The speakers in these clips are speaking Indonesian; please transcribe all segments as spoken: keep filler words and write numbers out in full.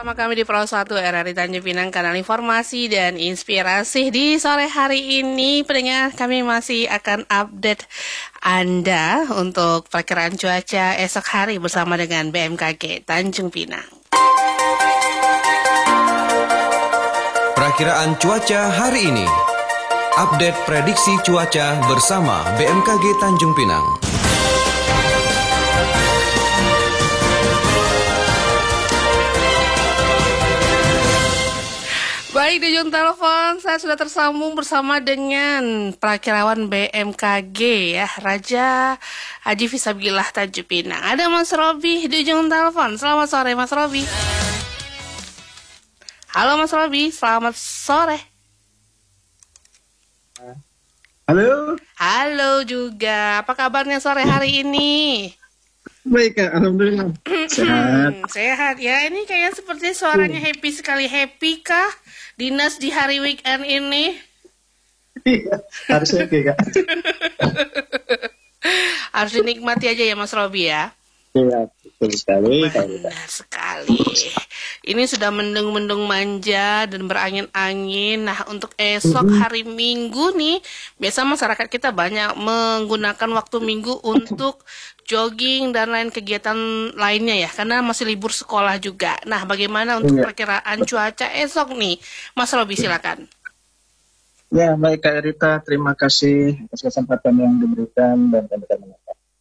bersama kami di Pro satu R R I Tanjung Pinang, kanal informasi dan inspirasi. Di sore hari ini, pendengar, kami masih akan update Anda untuk perkiraan cuaca esok hari bersama dengan B M K G Tanjung Pinang. Perkiraan cuaca hari ini. Update prediksi cuaca bersama B M K G Tanjung Pinang. Baik, di ujung telepon saya sudah tersambung bersama dengan Prakirawan B M K G ya, Raja Haji Fisabilillah Tanjung Pinang. Ada Mas Robi di ujung telepon. Selamat sore Mas Robi. Halo Mas Robi, selamat sore. Halo. Halo juga. Apa kabarnya sore hari ini? Baik, Kak. Alhamdulillah. Sehat. Sehat ya. Ini kayaknya seperti suaranya happy sekali. Happy kah dinas di hari weekend ini? Iya, harus happy, Kak. Harus dinikmati aja ya Mas Robi ya. Iya, betul sekali. Benar sekali. Ini sudah mendung-mendung manja dan berangin-angin. Nah, untuk esok hari Minggu nih, biasa masyarakat kita banyak menggunakan waktu Minggu untuk jogging dan lain kegiatan lainnya ya, karena masih libur sekolah juga. Nah, bagaimana untuk perkiraan cuaca esok nih? Mas Robi, silakan. Ya, baik Kak Rita, terima kasih atas kesempatan yang diberikan dan teman-teman.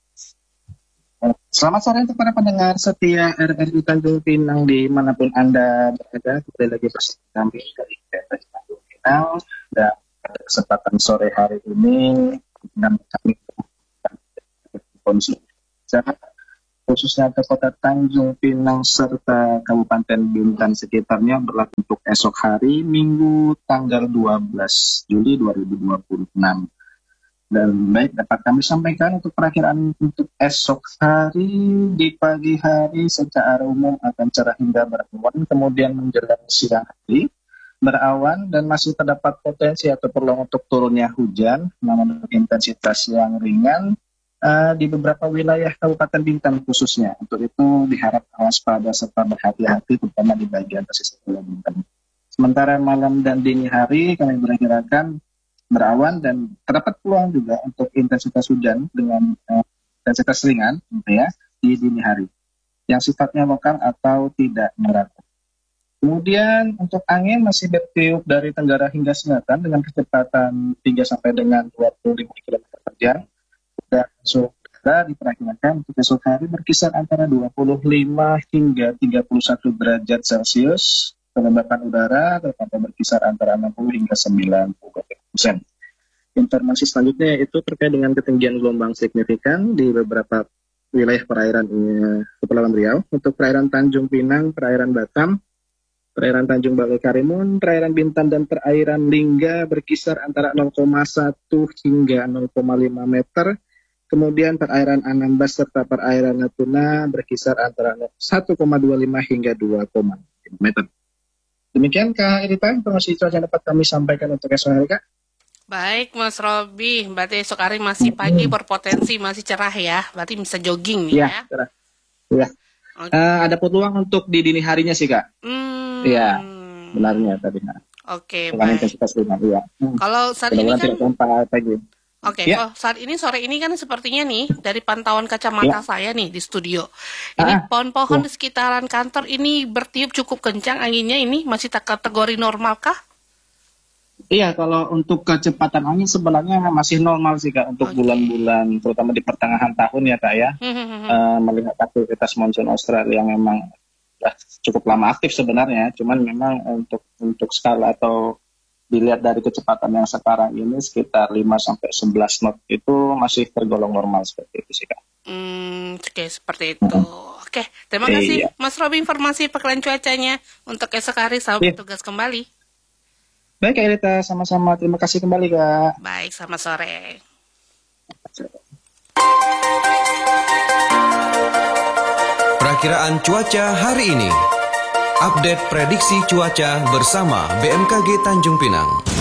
Selamat sore untuk para pendengar setia R R I Tanjung Pinang dimanapun Anda berada. Kembali lagi bersama kami dari R R I Tanjung Pinang, dan pada kesempatan sore hari ini dengan kami konsumsi khususnya ke kota Tanjung Pinang serta Kabupaten Bintan sekitarnya berlaku untuk esok hari Minggu tanggal dua belas Juli dua ribu dua puluh enam. Dan baik, dapat kami sampaikan untuk perakiraan untuk esok hari. Di pagi hari secara umum akan cerah hingga berawan, kemudian menjelang siang hari berawan dan masih terdapat potensi atau peluang untuk turunnya hujan, namun untuk intensitas yang ringan uh, di beberapa wilayah Kabupaten Bintan khususnya. Untuk itu diharap waspada serta berhati-hati terutama di bagian pesisir Bintan. Sementara malam dan dini hari kami berakirakan berawan dan terdapat peluang juga untuk intensitas hujan dengan uh, intensitas ringan gitu ya, di dini hari yang sifatnya lokal atau tidak merata. Kemudian untuk angin masih bertiup dari tenggara hingga selatan dengan kecepatan tiga sampai dengan dua puluh lima kilometer per jam. Dan suhu udara diperkirakan untuk esok hari berkisar antara dua puluh lima hingga tiga puluh satu derajat Celcius. Kelembapan udara terpantau berkisar antara enam puluh hingga sembilan puluh persen. Informasi selanjutnya yaitu terkait dengan ketinggian gelombang signifikan di beberapa wilayah perairan Kepulauan Riau. Untuk perairan Tanjung Pinang, perairan Batam, perairan Tanjung Balai Karimun, perairan Bintan dan perairan Lingga berkisar antara nol koma satu hingga nol koma lima meter. Kemudian perairan Anambas serta perairan Natuna berkisar antara satu koma dua lima hingga dua koma lima meter. Demikian Kak Irita, informasi cuaca yang dapat kami sampaikan untuk esok hari, Kak. Baik Mas Robi, berarti esok hari masih pagi, berpotensi masih cerah ya, berarti bisa jogging nih ya. Ya, cerah. Ya. Okay. Uh, ada peluang untuk di dini harinya sih, Kak. Iya, hmm. benarnya tadi. Oke, okay, baik. Ya. Hmm. Kalau saat ini kan pagi. Oke, okay, ya. Oh, saat ini sore ini kan sepertinya nih dari pantauan kacamata ya. Saya nih di studio. Ini ah, pohon-pohon ya. Di sekitaran kantor ini bertiup cukup kencang anginnya, ini masih tak kategori normal kah? Iya, kalau untuk kecepatan angin sebenarnya masih normal sih Kak untuk okay. bulan-bulan terutama di pertengahan tahun ya Kak ya. uh, melihat aktivitas monsoon Australia yang memang uh, cukup lama aktif sebenarnya, cuman memang untuk untuk skala atau dilihat dari kecepatan yang sekarang ini sekitar lima sampai sebelas knot itu masih tergolong normal seperti itu sih Kak. Hmm, oke okay, seperti itu. Hmm. Oke, okay, terima e, kasih iya. Mas Robi informasi perkiraan cuacanya untuk esok hari. Selamat bertugas iya. kembali. Baik Kak Rita, sama-sama. Terima kasih kembali Kak. Baik, selamat sore. Perakiraan cuaca hari ini. Update prediksi cuaca bersama B M K G Tanjung Pinang.